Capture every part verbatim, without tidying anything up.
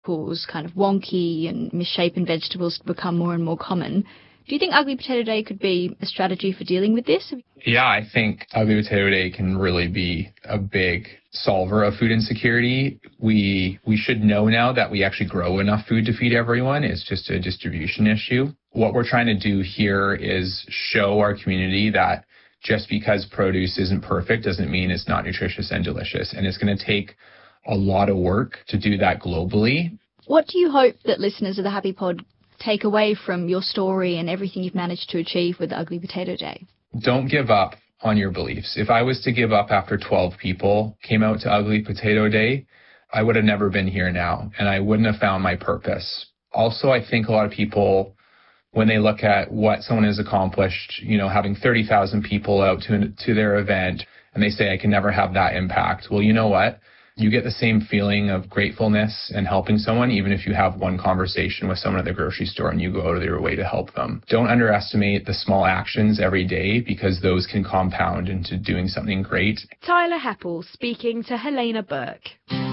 cause kind of wonky and misshapen vegetables to become more and more common. Do you think Ugly Potato Day could be a strategy for dealing with this? Yeah, I think Ugly Potato Day can really be a big solver of food insecurity. We we should know now that we actually grow enough food to feed everyone. It's just a distribution issue. What we're trying to do here is show our community that just because produce isn't perfect doesn't mean it's not nutritious and delicious. And it's going to take a lot of work to do that globally. What do you hope that listeners of the Happy Pod take away from your story and everything you've managed to achieve with Ugly Potato Day? Don't give up on your beliefs. If I was to give up after twelve people came out to Ugly Potato Day, I would have never been here now, and I wouldn't have found my purpose. Also, I think a lot of people, when they look at what someone has accomplished, you know, having thirty thousand people out to, to their event, and they say, I can never have that impact. Well, you know what? You get the same feeling of gratefulness and helping someone, even if you have one conversation with someone at the grocery store and you go out of your way to help them. Don't underestimate the small actions every day, because those can compound into doing something great. Tyler Heppel speaking to Helena Burke.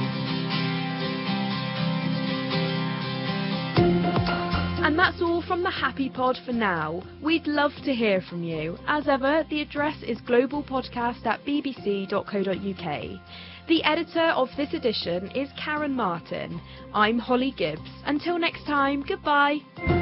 And that's all from the Happy Pod for now. We'd love to hear from you. As ever, the address is globalpodcast at b b c dot co dot u k. The editor of this edition is Karen Martin. I'm Holly Gibbs. Until next time, goodbye.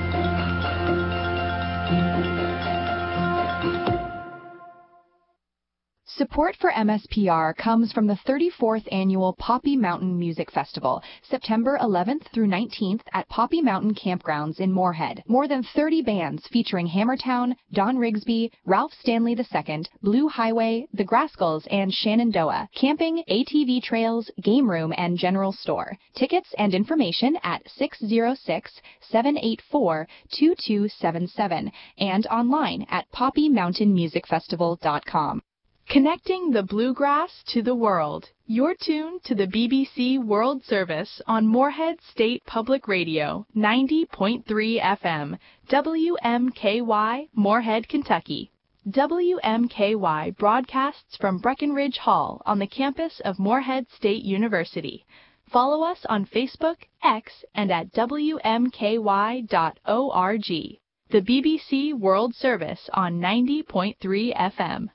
Support for M S P R comes from the thirty-fourth Annual Poppy Mountain Music Festival, September eleventh through nineteenth at Poppy Mountain Campgrounds in Moorhead. More than thirty bands featuring Hammertown, Don Rigsby, Ralph Stanley the Second, Blue Highway, The Grascals, and Shenandoah. Camping, A T V trails, game room, and general store. Tickets and information at six oh six, seven eight four, two two seven seven and online at poppy mountain music festival dot com. Connecting the bluegrass to the world. You're tuned to the B B C World Service on Moorhead State Public Radio, ninety point three F M, W M K Y, Moorhead, Kentucky. W M K Y broadcasts from Breckenridge Hall on the campus of Moorhead State University. Follow us on Facebook, X, and at w m k y dot org. The B B C World Service on ninety point three F M.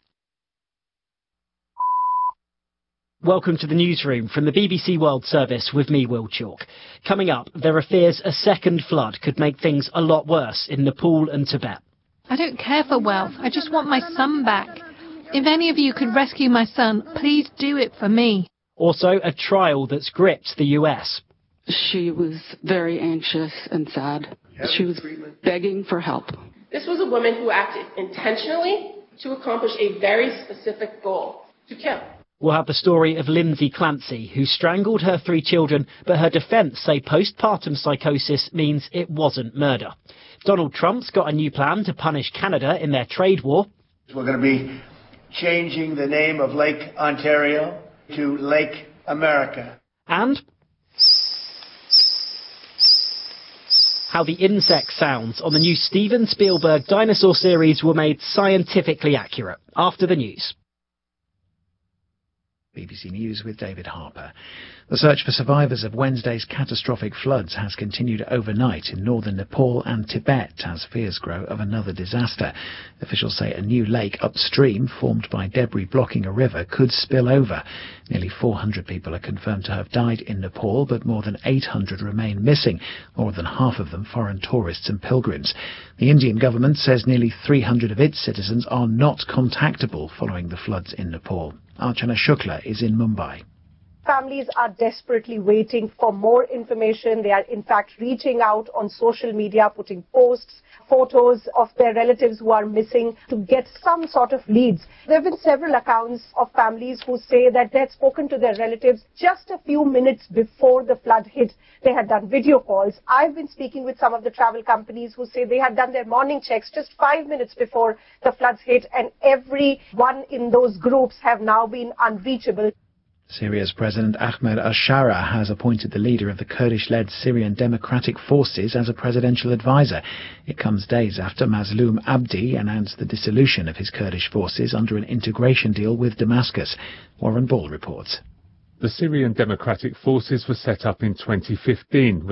Welcome to the newsroom from the B B C World Service with me, Will Chalk. Coming up, there are fears a second flood could make things a lot worse in Nepal and Tibet. I don't care for wealth. I just want my son back. If any of you could rescue my son, please do it for me. Also, a trial that's gripped the U S. She was very anxious and sad. She was begging for help. This was a woman who acted intentionally to accomplish a very specific goal, to kill. We'll have the story of Lindsay Clancy, who strangled her three children, but her defence say postpartum psychosis means it wasn't murder. Donald Trump's got a new plan to punish Canada in their trade war. We're going to be changing the name of Lake Ontario to Lake America. And how the insect sounds on the new Steven Spielberg dinosaur series were made scientifically accurate. After the news. B B C News with David Harper. The search for survivors of Wednesday's catastrophic floods has continued overnight in northern Nepal and Tibet as fears grow of another disaster. Officials say a new lake upstream, formed by debris blocking a river, could spill over. Nearly four hundred people are confirmed to have died in Nepal, but more than eight hundred remain missing, more than half of them foreign tourists and pilgrims. The Indian government says nearly three hundred of its citizens are not contactable following the floods in Nepal. Archana Shukla is in Mumbai. Families are desperately waiting for more information. They are, in fact, reaching out on social media, putting posts, photos of their relatives who are missing to get some sort of leads. There have been several accounts of families who say that they had spoken to their relatives just a few minutes before the flood hit. They had done video calls. I've been speaking with some of the travel companies who say they had done their morning checks just five minutes before the floods hit, and every one in those groups have now been unreachable. Syria's President Ahmed al-Shara has appointed the leader of the Kurdish-led Syrian Democratic Forces as a presidential advisor. It comes days after Mazloum Abdi announced the dissolution of his Kurdish forces under an integration deal with Damascus. Warren Ball reports. The Syrian Democratic Forces were set up in twenty fifteen